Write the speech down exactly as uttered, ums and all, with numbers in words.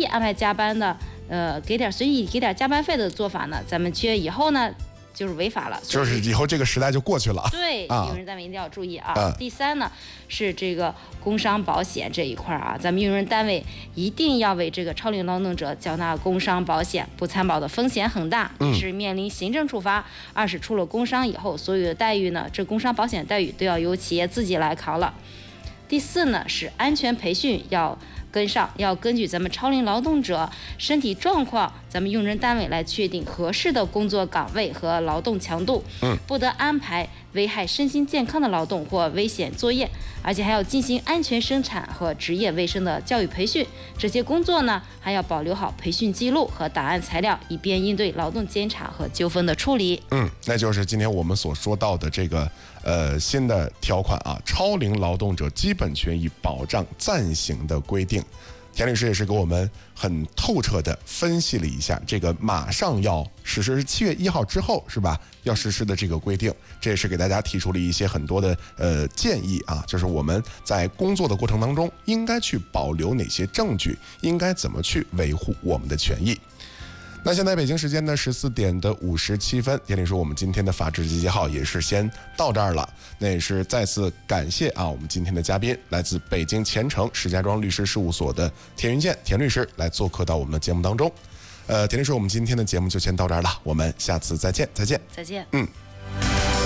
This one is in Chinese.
意安排加班的，呃，给点随意给点加班费的做法呢，咱们七月以后呢。就是违法了， 就是以后这个时代就过去了。 对， 啊、 用人单位一定要注意啊。 啊第三呢是这个工伤保险这一块啊，咱们用人单位一定要为这个超龄劳动者缴纳工伤保险，不参保的风险很大，一是面临行政处罚，嗯、二是出了工伤以后，所有的待遇呢，这工伤保险待遇都要由企业自己来扛了。第四呢是安全培训要跟上，要根据咱们超龄劳动者身体状况，咱们用人单位来确定合适的工作岗位和劳动强度， 嗯， 不得安排危害身心健康的劳动或危险作业，而且还要进行安全生产和职业卫生的教育培训。这些工作呢，还要保留好培训记录和档案材料，以便应对劳动监察和纠纷的处理。 嗯，那就是今天我们所说到的这个呃新的条款啊，超龄劳动者基本权益保障暂行的规定。田律师也是给我们很透彻的分析了一下这个马上要实施七月一号之后是吧要实施的这个规定，这也是给大家提出了一些很多的呃建议啊，就是我们在工作的过程当中应该去保留哪些证据，应该怎么去维护我们的权益。那现在北京时间的十四点的五十七分，田律师，我们今天的法治集结号也是先到这儿了。那也是再次感谢啊，我们今天的嘉宾来自北京前程石家庄律师事务所的田云健田律师来做客到我们的节目当中。呃，田律师，我们今天的节目就先到这儿了，我们下次再见，再见， 再见。 嗯。